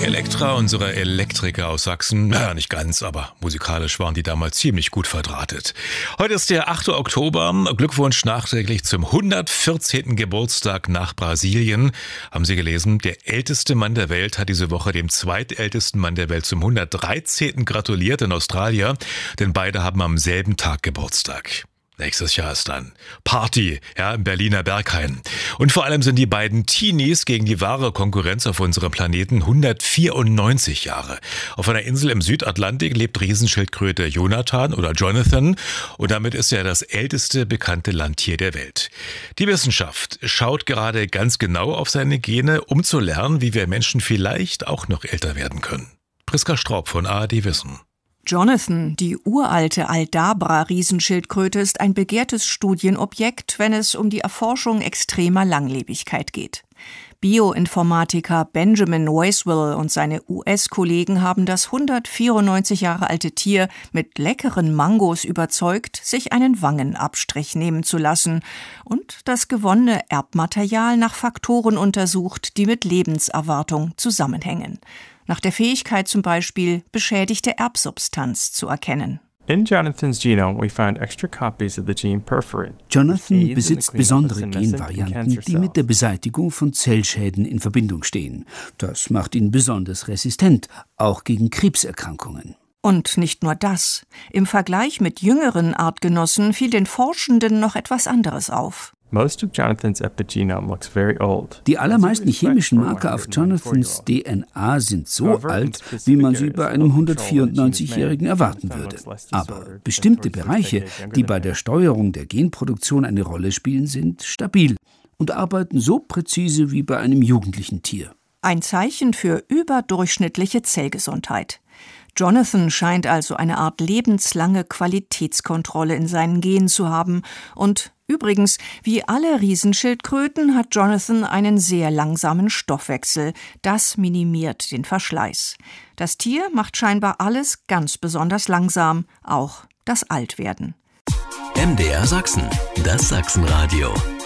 Elektra, unsere Elektriker aus Sachsen, naja, nicht ganz, aber musikalisch waren die damals ziemlich gut verdrahtet. Heute ist der 8. Oktober. Glückwunsch nachträglich zum 114. Geburtstag nach Brasilien. Haben Sie gelesen? Der älteste Mann der Welt hat diese Woche dem zweitältesten Mann der Welt zum 113. gratuliert, in Australien, denn beide haben am selben Tag Geburtstag. Nächstes Jahr ist dann Party, ja, im Berliner Berghain. Und vor allem sind die beiden Teenies gegen die wahre Konkurrenz auf unserem Planeten 194 Jahre. Auf einer Insel im Südatlantik lebt Riesenschildkröte Jonathan oder Jonathan und damit ist er das älteste bekannte Landtier der Welt. Die Wissenschaft schaut gerade ganz genau auf seine Gene, um zu lernen, wie wir Menschen vielleicht auch noch älter werden können. Priska Straub von ARD Wissen. Jonathan, die uralte Aldabra-Riesenschildkröte, ist ein begehrtes Studienobjekt, wenn es um die Erforschung extremer Langlebigkeit geht. Bioinformatiker Benjamin Weiswell und seine US-Kollegen haben das 194 Jahre alte Tier mit leckeren Mangos überzeugt, sich einen Wangenabstrich nehmen zu lassen und das gewonnene Erbmaterial nach Faktoren untersucht, die mit Lebenserwartung zusammenhängen. Nach der Fähigkeit zum Beispiel, beschädigte Erbsubstanz zu erkennen. In Jonathan's genome, we found extra copies of the gene perforin. Jonathan besitzt besondere Genvarianten, die mit der Beseitigung von Zellschäden in Verbindung stehen. Das macht ihn besonders resistent, auch gegen Krebserkrankungen. Und nicht nur das. Im Vergleich mit jüngeren Artgenossen fiel den Forschenden noch etwas anderes auf. Most of Jonathan's epigenome looks very old. Die allermeisten chemischen Marker auf Jonathans DNA sind so alt, wie man sie bei einem 194-Jährigen erwarten würde. Aber bestimmte Bereiche, die bei der Steuerung der Genproduktion eine Rolle spielen, sind stabil und arbeiten so präzise wie bei einem jugendlichen Tier. Ein Zeichen für überdurchschnittliche Zellgesundheit. Jonathan scheint also eine Art lebenslange Qualitätskontrolle in seinen Genen zu haben. Und übrigens, wie alle Riesenschildkröten hat Jonathan einen sehr langsamen Stoffwechsel. Das minimiert den Verschleiß. Das Tier macht scheinbar alles ganz besonders langsam, auch das Altwerden. MDR Sachsen, das Sachsenradio.